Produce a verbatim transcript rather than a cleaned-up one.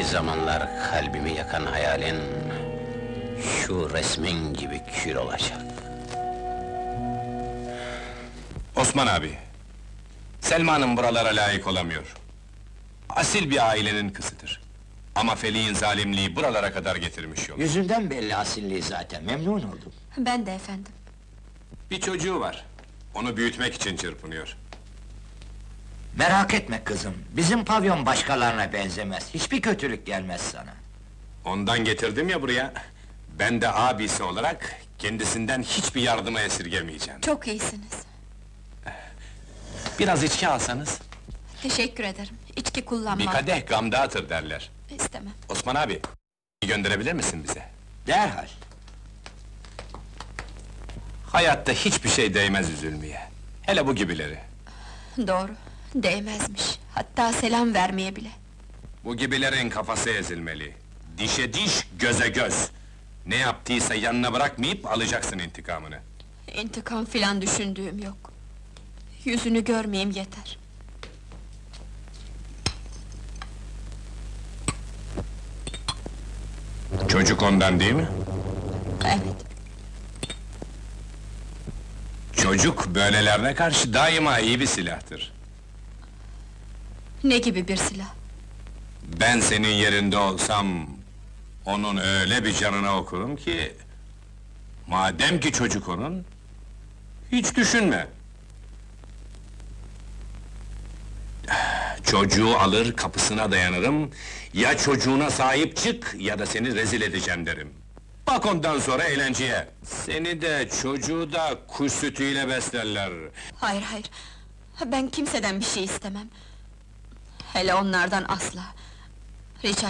zamanlar kalbimi yakan hayalin... ...şu resmin gibi kül olacak. Osman abi, Selma'nın buralara layık olamıyor. Asil bir ailenin kızıdır. Ama Felik'in zalimliği buralara kadar getirmiş yolu. Yüzünden belli asilliği zaten, memnun oldum. Ben de efendim. Bir çocuğu var, onu büyütmek için çırpınıyor. Merak etme kızım, bizim pavyon başkalarına benzemez, hiçbir kötülük gelmez sana. Ondan getirdim ya buraya, ben de abisi olarak kendisinden hiçbir yardımı esirgemeyeceğim. Çok iyisiniz. Biraz içki alsanız, Teşekkür ederim. İçki bir kullanmam. kadeh gam dağıtır derler. İstemem. Osman abi, gönderebilir misin bize? Derhal. Hayatta hiçbir şey değmez üzülmeye. Hele bu gibileri. Doğru, değmezmiş. Hatta selam vermeye bile. Bu gibilerin kafası ezilmeli. Dişe diş, göze göz. Ne yaptıysa yanına bırakmayıp alacaksın intikamını. İntikam filan düşündüğüm yok. Yüzünü görmeyeyim yeter. Çocuk ondan değil mi? Evet, Çocuk böylelerine karşı daima iyi bir silahtır. ne gibi bir silah? Ben senin yerinde olsam... ...onun öyle bir canına okurum ki... ...madem ki çocuk onun... ...hiç düşünme! Çocuğu alır, kapısına dayanırım... ...ya çocuğuna sahip çık, ya da seni rezil edeceğim derim. Bak ondan sonra eğlenceye! Seni de, çocuğu da kuş sütüyle beslerler. Hayır, hayır! Ben kimseden bir şey istemem. Hele onlardan asla! Rica